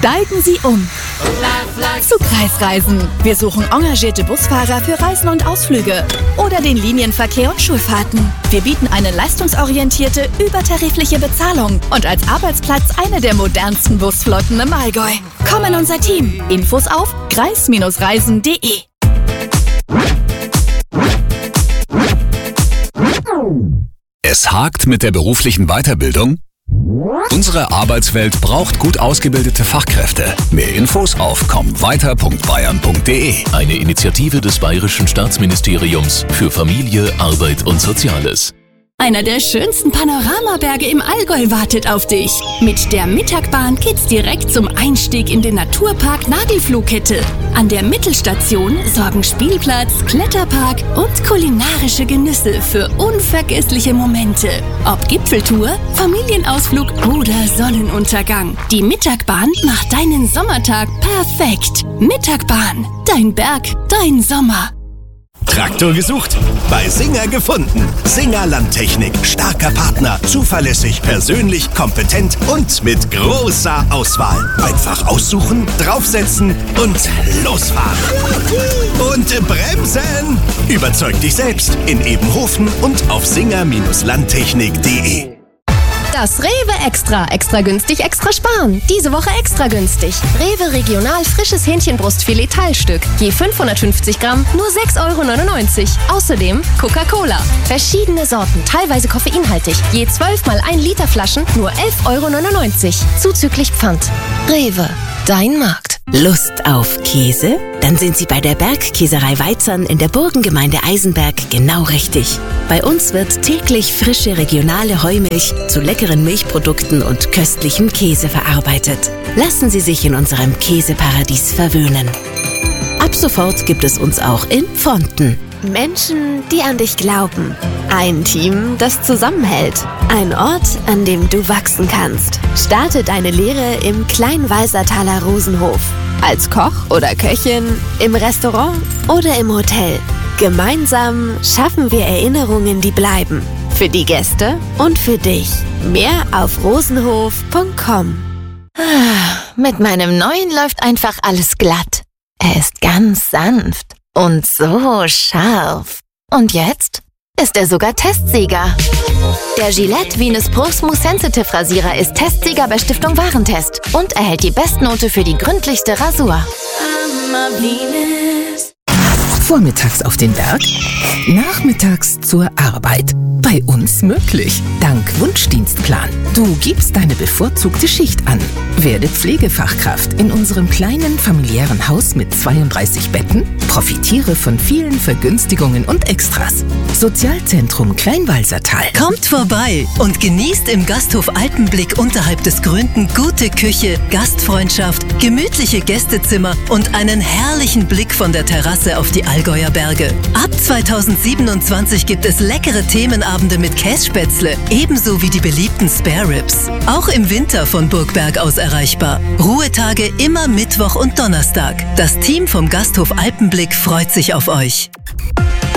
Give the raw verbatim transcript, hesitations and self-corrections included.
Steigen Sie um zu Kreisreisen. Wir suchen engagierte Busfahrer für Reisen und Ausflüge oder den Linienverkehr und Schulfahrten. Wir bieten eine leistungsorientierte, übertarifliche Bezahlung und als Arbeitsplatz eine der modernsten Busflotten im Allgäu. Komm in unser Team. Infos auf kreis Reisen punkt de. Es hakt mit der beruflichen Weiterbildung? Unsere Arbeitswelt braucht gut ausgebildete Fachkräfte. Mehr Infos auf komm weiter punkt bayern punkt de. Eine Initiative des Bayerischen Staatsministeriums für Familie, Arbeit und Soziales. Einer der schönsten Panoramaberge im Allgäu wartet auf dich. Mit der Mittagbahn geht's direkt zum Einstieg in den Naturpark Nagelfluhkette. An der Mittelstation sorgen Spielplatz, Kletterpark und kulinarische Genüsse für unvergessliche Momente. Ob Gipfeltour, Familienausflug oder Sonnenuntergang. Die Mittagbahn macht deinen Sommertag perfekt. Mittagbahn, dein Berg, dein Sommer. Traktor gesucht? Bei Singer gefunden. Singer Landtechnik. Starker Partner. Zuverlässig, persönlich, kompetent und mit großer Auswahl. Einfach aussuchen, draufsetzen und losfahren. Und bremsen! Überzeug dich selbst in Ebenhofen und auf singer Landtechnik punkt de. Das Rewe Extra. Extra günstig, extra sparen. Diese Woche extra günstig. Rewe Regional frisches Hähnchenbrustfilet Teilstück. Je fünfhundertfünfzig Gramm, nur sechs Euro neunundneunzig. Außerdem Coca-Cola. Verschiedene Sorten, teilweise koffeinhaltig. Je zwölf mal ein Liter Flaschen, nur elf Euro neunundneunzig. Zuzüglich Pfand. Rewe. Dein Markt. Lust auf Käse? Dann sind Sie bei der Bergkäserei Weizern in der Burgengemeinde Eisenberg genau richtig. Bei uns wird täglich frische regionale Heumilch zu leckeren Milchprodukten und köstlichem Käse verarbeitet. Lassen Sie sich in unserem Käseparadies verwöhnen. Ab sofort gibt es uns auch in Pfonten. Menschen, die an dich glauben. Ein Team, das zusammenhält. Ein Ort, an dem du wachsen kannst. Starte deine Lehre im Kleinwalsertaler Rosenhof. Als Koch oder Köchin, im Restaurant oder im Hotel. Gemeinsam schaffen wir Erinnerungen, die bleiben. Für die Gäste und für dich. Mehr auf rosenhof punkt com. Mit meinem neuen läuft einfach alles glatt. Er ist ganz sanft und so scharf. Und jetzt ist er sogar Testsieger. Der Gillette Venus Pro Smooth Sensitive Rasierer ist Testsieger bei Stiftung Warentest und erhält die Bestnote für die gründlichste Rasur. Vormittags auf den Berg, nachmittags zur Arbeit. Bei uns möglich. Dank Wunschdienstplan. Du gibst deine bevorzugte Schicht an. Werde Pflegefachkraft in unserem kleinen familiären Haus mit zweiunddreißig Betten. Profitiere von vielen Vergünstigungen und Extras. Sozialzentrum Kleinwalsertal. Kommt vorbei und genießt im Gasthof Alpenblick unterhalb des Gründen gute Küche, Gastfreundschaft, gemütliche Gästezimmer und einen herrlichen Blick von der Terrasse auf die Allgäuer Berge. Ab zweitausendsiebenundzwanzig gibt es leckere Themenabende mit Kässpätzle, ebenso wie die beliebten Spare Ribs. Auch im Winter von Burgberg aus erreichbar. Ruhetage immer Mittwoch und Donnerstag. Das Team vom Gasthof Alpenblick freut sich auf euch.